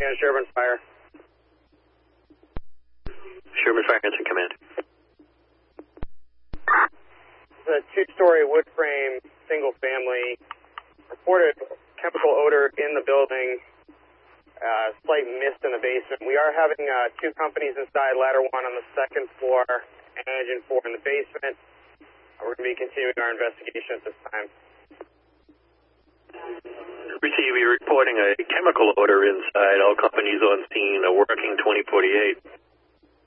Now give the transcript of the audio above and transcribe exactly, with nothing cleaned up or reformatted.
And Sherman Fire. Sherman Fire, Ensign Command. The two-story wood frame, single family, reported chemical odor in the building, uh, slight mist in the basement. We are having uh, two companies inside, ladder one on the second floor and engine four in the basement. Uh, we're going to be continuing our investigation at this time. Receive, you're reporting a chemical odor inside. All companies on scene are working twenty forty-eight.